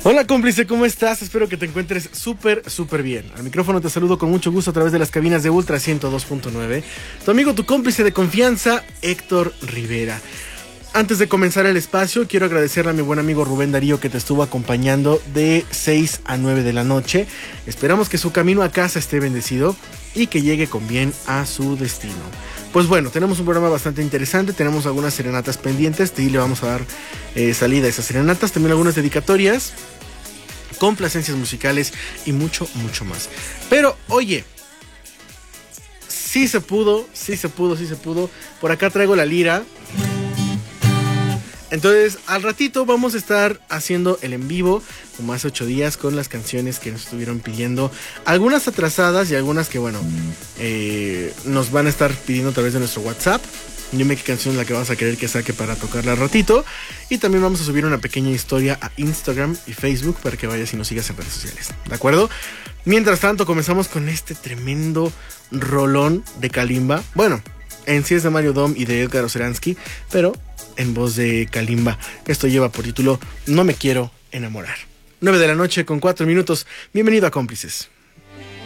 Hola cómplice, ¿cómo estás? Espero que te encuentres súper bien. Al micrófono te saludo con mucho gusto a través de las cabinas de Ultra 102.9. Tu amigo, tu cómplice de confianza, Héctor Rivera. Antes de comenzar el espacio, quiero agradecerle a mi buen amigo Rubén Darío que te estuvo acompañando de 6 a 9 de la noche. Esperamos que su camino a casa esté bendecido y que llegue con bien a su destino. Pues bueno, tenemos un programa bastante interesante, tenemos algunas serenatas pendientes y le vamos a dar salida a esas serenatas, también algunas dedicatorias, complacencias musicales y mucho más. Pero oye, sí se pudo. Por acá traigo la lira. Entonces, al ratito vamos a estar haciendo el en vivo, como hace 8 días, con las canciones que nos estuvieron pidiendo. Algunas atrasadas y algunas que, bueno, nos van a estar pidiendo a través de nuestro WhatsApp. Dime qué canción es la que vas a querer que saque para tocarla al ratito. Y también vamos a subir una pequeña historia a Instagram y Facebook para que vayas y nos sigas en redes sociales. ¿De acuerdo? Mientras tanto, comenzamos con este tremendo rolón de Kalimba. Bueno, en sí es de Mario Dom y de Edgar Oceransky, pero en voz de Kalimba. Esto lleva por título No me quiero enamorar. 9 de la noche con 4 minutos. Bienvenido a Cómplices.